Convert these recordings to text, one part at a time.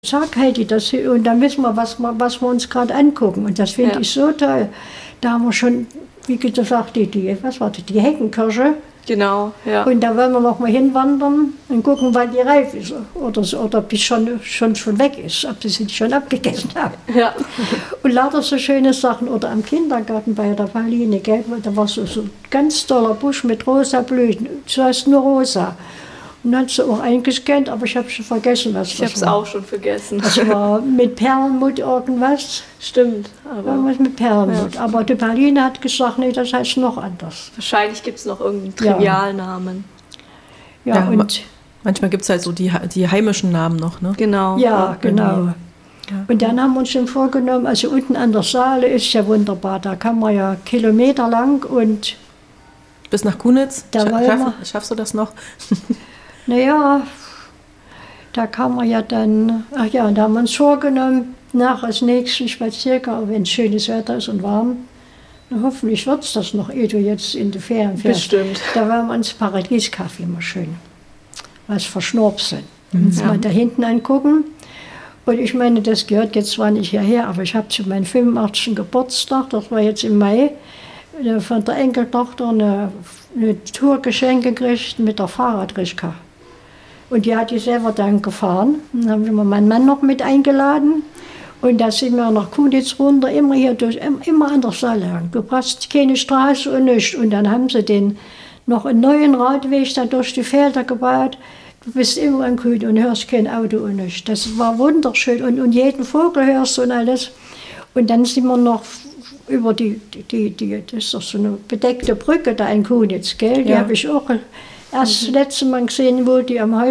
Sag Heidi, das, und dann wissen wir, was wir uns gerade angucken. Und das finde ich so toll. Da haben wir schon, wie gesagt, die Heckenkirsche. Genau, ja. Und da wollen wir noch mal hinwandern und gucken, wann die reif ist. Oder ob die schon weg ist, ob sie sie schon abgegessen haben. Ja. Und lauter so schöne Sachen. Oder am Kindergarten bei der Pauline, gell, da war so ein ganz toller Busch mit rosa Blüten. Das heißt nur rosa. Und dann hat sie auch eingescannt, aber ich habe schon vergessen, was das war. Ich habe es auch schon vergessen. Das war mit Perlenmutt irgendwas. Stimmt. Aber irgendwas mit Perlenmutt. Ja. Aber die Pauline hat gesagt, nee, das heißt noch anders. Wahrscheinlich gibt es noch irgendeinen Trivialnamen. Ja, und manchmal gibt es halt so die heimischen Namen noch, ne? Genau. Ja, genau. Ja. Und dann haben wir uns schon vorgenommen, also unten an der Saale ist ja wunderbar, da kann man ja kilometerlang und... Bis nach Kunitz? Schaffst du das noch? Naja, da kann man ja dann, und da haben wir uns vorgenommen, nach als nächsten Spaziergang, wenn es schönes Wetter ist und warm, und hoffentlich wird es das noch, ehe du jetzt in die Ferien fährst. Bestimmt. Da werden wir uns Paradiescafé mal schön was verschnurpseln. Uns mal da hinten angucken. Und ich meine, das gehört jetzt zwar nicht hierher, aber ich habe zu meinem 85. Geburtstag, das war jetzt im Mai, von der Enkeltochter eine Tourgeschenk gekriegt mit der Fahrradrischka. Und die hat die selber dann gefahren. Dann haben wir meinen Mann noch mit eingeladen. Und da sind wir nach Kunitz runter, immer hier durch, immer an der Saale lang. Du brauchst keine Straße und nichts. Und dann haben sie noch einen neuen Radweg da durch die Felder gebaut. Du bist immer an Kühen und hörst kein Auto und nichts. Das war wunderschön. Und jeden Vogel hörst du und alles. Und dann sind wir noch über das ist doch so eine bedeckte Brücke da in Kunitz, gell? Die habe ich auch erst das letzte Mal gesehen, wo die am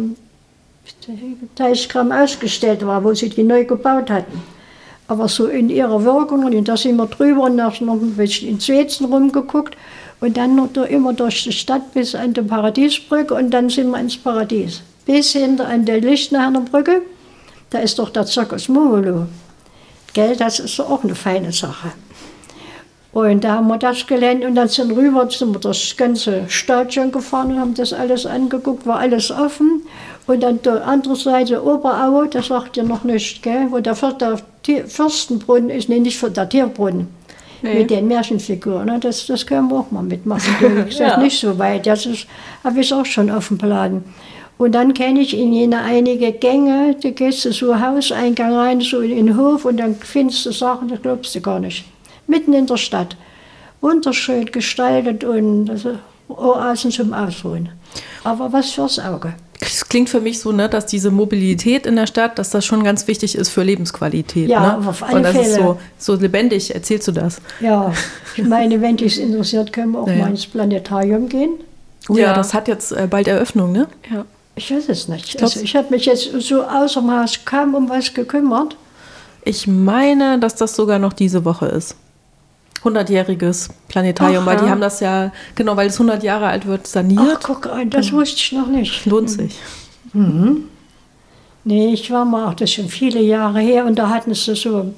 Teichkram ausgestellt war, wo sie die neu gebaut hatten. Aber so in ihrer Wirkung, und da sind wir drüber und noch ein bisschen in Zwetzen rumgeguckt und dann noch immer durch die Stadt bis an die Paradiesbrücke und dann sind wir ins Paradies. Bis hinter an der Lichtenhainer Brücke, da ist doch der Zirkus Mumolo. Gell, das ist auch eine feine Sache. Und da haben wir das gelernt und dann sind wir das ganze Stadion gefahren und haben das alles angeguckt, war alles offen. Und dann die andere Seite, Oberaue, das sagt ihr noch nicht, gell, wo der Fürstenbrunnen ist, nee, nicht der Tierbrunnen, mit den Märchenfiguren. Ne? Das können wir auch mal mitmachen. Das ist nicht so weit, das habe ich auch schon auf dem Plan. Und dann kenne ich in Jena einige Gänge, da gehst du so Hauseingang rein, so in den Hof und dann findest du Sachen, das glaubst du gar nicht. Mitten in der Stadt. Wunderschön gestaltet und Oasen zum Ausruhen. Aber was fürs Auge. Es klingt für mich so, ne, dass diese Mobilität in der Stadt, dass das schon ganz wichtig ist für Lebensqualität. Ja, ne? auf alle Fälle. Und das ist so lebendig, erzählst du das? Ja, ich meine, wenn dich interessiert, können wir auch mal ins Planetarium gehen. Oh ja, das hat jetzt bald Eröffnung, ne? Ja. Ich weiß es nicht. Ich habe mich jetzt so außer Maß kaum um was gekümmert. Ich meine, dass das sogar noch diese Woche ist. 100-jähriges Planetarium, weil die haben das ja, genau, weil es 100 Jahre alt wird, saniert. Ach, guck, das wusste ich noch nicht. Lohnt sich. Mhm. Nee, ich war mal, das ist schon viele Jahre her, und da hatten sie so,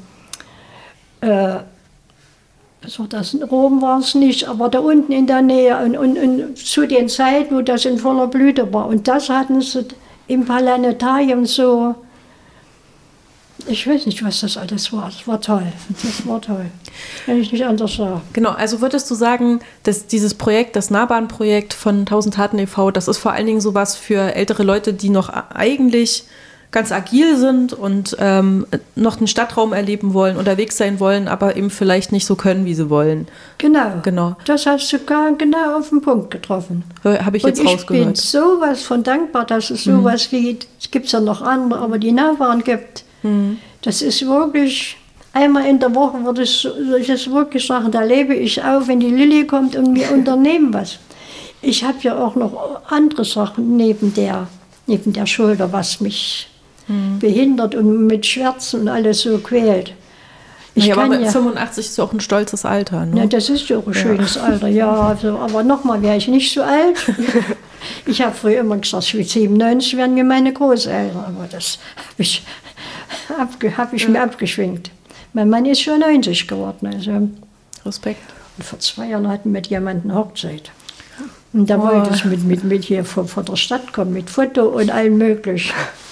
das in Rom war es nicht, aber da unten in der Nähe und zu den Zeiten, wo das in voller Blüte war. Und das hatten sie im Planetarium so, ich weiß nicht, was das alles war. Das war toll. Das war toll. Kann ich nicht anders sagen. Genau, also würdest du sagen, dass dieses Projekt, das Nahbahnprojekt von 1000 Taten e.V., das ist vor allen Dingen sowas für ältere Leute, die noch eigentlich ganz agil sind und noch den Stadtraum erleben wollen, unterwegs sein wollen, aber eben vielleicht nicht so können, wie sie wollen. Genau. Das hast du genau auf den Punkt getroffen. Habe ich jetzt rausgehört. Ich bin sowas von dankbar, dass es sowas wie, es gibt ja noch andere, aber die Nahbahn gibt. Das ist wirklich, einmal in der Woche würde ich das wirklich sagen, da lebe ich auf, wenn die Lilly kommt und wir unternehmen was. Ich habe ja auch noch andere Sachen neben der Schulter, was mich behindert und mit Schmerzen und alles so quält. Aber 85 ist ja auch ein stolzes Alter. Ne? Ja, das ist ja auch ein schönes Alter, ja. Also, aber nochmal wäre ich nicht so alt. Ich habe früher immer gesagt, mit 97 werden wir meine Großeltern, aber das habe ich mir abgeschwingt. Mein Mann ist schon 90 geworden. Also. Respekt. Und vor 2 Jahren hatten wir mit jemandem Hochzeit. Und da wollte ich mit hier vor der Stadt kommen, mit Foto und allem möglichen.